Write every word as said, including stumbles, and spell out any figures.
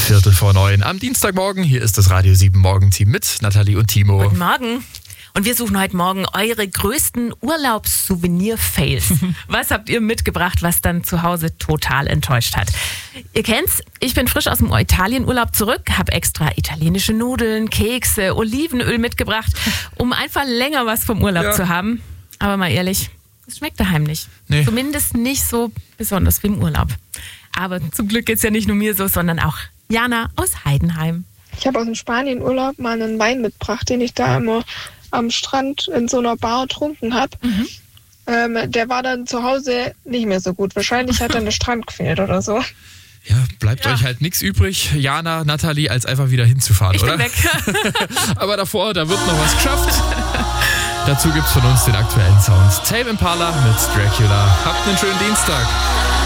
Viertel vor neun am Dienstagmorgen. Hier ist das Radio sieben Morgenteam mit Nathalie und Timo. Guten Morgen. Und wir suchen heute Morgen eure größten Urlaubssouvenir-Fails. Was habt ihr mitgebracht, was dann zu Hause total enttäuscht hat? Ihr kennt's, ich bin frisch aus dem Italienurlaub zurück, habe extra italienische Nudeln, Kekse, Olivenöl mitgebracht, um einfach länger was vom Urlaub Ja. zu haben. Aber mal ehrlich, es schmeckt daheim nicht. Nee. Zumindest nicht so besonders wie im Urlaub. Aber zum Glück geht's ja nicht nur mir so, sondern auch Jana aus Heidenheim. Ich habe aus dem Spanienurlaub mal einen Wein mitgebracht, den ich da immer am Strand in so einer Bar getrunken habe. Mhm. Ähm, der war dann zu Hause nicht mehr so gut. Wahrscheinlich hat dann der Strand gefehlt oder so. Ja, bleibt Ja. euch halt nichts übrig, Jana, Nathalie, als einfach wieder hinzufahren, Ich oder? bin weg. Aber davor, da wird noch was geschafft. Dazu gibt's von uns den aktuellen Sound. Tame Impala mit Dracula. Habt einen schönen Dienstag.